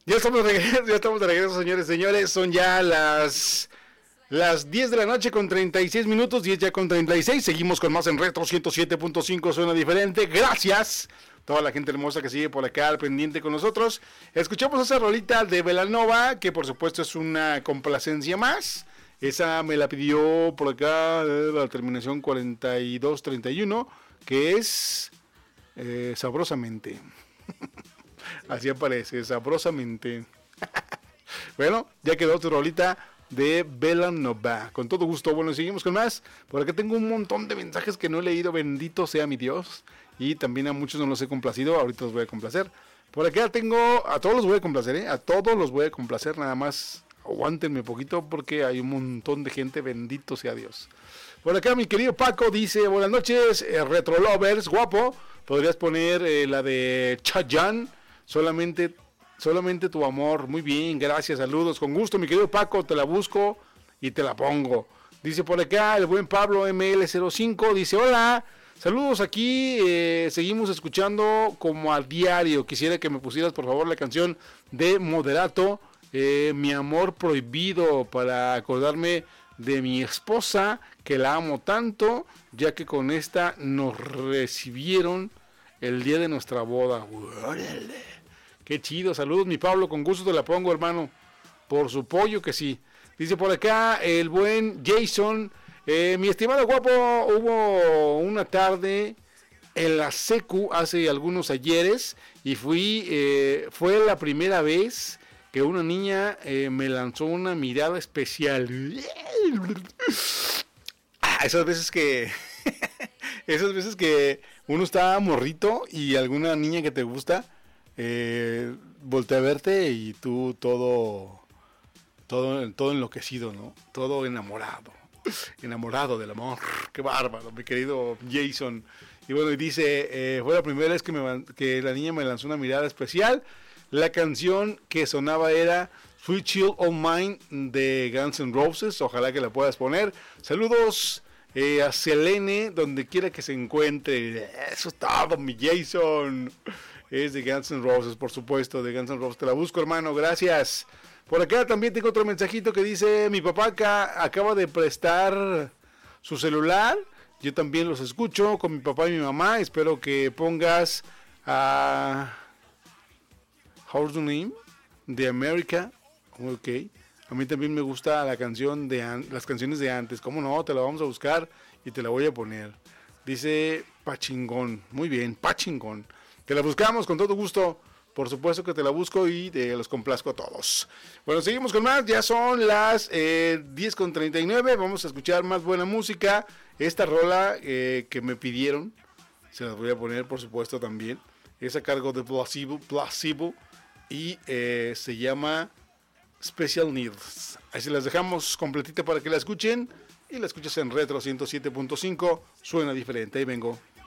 Ya estamos de regreso, señores, señores. Son ya las 10 de la noche con 36 minutos, 10 ya con 36. Seguimos con más en Retro 107.5, suena diferente. Gracias toda la gente hermosa que sigue por acá al pendiente con nosotros. Escuchamos esa rolita de Belanova, que por supuesto es una complacencia más. Esa me la pidió por acá la terminación 4231, que es Sabrosamente. Así aparece, Sabrosamente. Bueno, ya quedó tu rolita de Belanova. Con todo gusto. Bueno, seguimos con más. Por acá tengo un montón de mensajes que no he leído. Bendito sea mi Dios. Y también a muchos no los he complacido. Ahorita los voy a complacer. Por acá tengo... A todos los voy a complacer, ¿eh? A todos los voy a complacer. Nada más aguántenme poquito porque hay un montón de gente. Bendito sea Dios. Por acá mi querido Paco dice: buenas noches, Retro Lovers, guapo. ¿Podrías poner la de Chayanne? Solamente tu amor. Muy bien, gracias, saludos, con gusto mi querido Paco, te la busco y te la pongo. Dice por acá el buen Pablo ML05, dice: hola, saludos aquí, seguimos escuchando como a diario. Quisiera que me pusieras por favor la canción de Moderato, Mi amor prohibido, para acordarme de mi esposa, que la amo tanto, ya que con esta nos recibieron el día de nuestra boda. ¡Órale! Qué chido, saludos mi Pablo, con gusto te la pongo, hermano, por su pollo que sí. Dice por acá el buen Jason: mi estimado guapo, hubo una tarde en la secu hace algunos ayeres y fue la primera vez que una niña me lanzó una mirada especial. Esas veces que uno está morrito y alguna niña que te gusta voltea a verte y tú todo enloquecido, ¿no? Todo enamorado del amor. Qué bárbaro, mi querido Jason. Y bueno, y dice: fue la primera vez que la niña me lanzó una mirada especial. La canción que sonaba era Sweet Child of Mine de Guns N' Roses. Ojalá que la puedas poner. Saludos a Selene, donde quiera que se encuentre. Eso es todo, mi Jason. Es de Guns N' Roses, por supuesto, de Guns N' Roses. Te la busco, hermano, gracias. Por acá también tengo otro mensajito que dice: mi papá acaba de prestar su celular. Yo también los escucho con mi papá y mi mamá. Espero que pongas a How's the Name de America. Ok. A mí también me gusta la canción las canciones de antes. ¿Cómo no? Te la vamos a buscar y te la voy a poner. Dice Pachingón. Muy bien, Pachingón. Te la buscamos con todo gusto. Por supuesto que te la busco y los complazco a todos. Bueno, seguimos con más. Ya son las 10:39. Vamos a escuchar más buena música. Esta rola que me pidieron, se las voy a poner por supuesto también. Es a cargo de Placebo y se llama Special Needs. Ahí se las dejamos completita para que la escuchen. Y la escuchas en Retro 107.5. Suena diferente. Ahí vengo.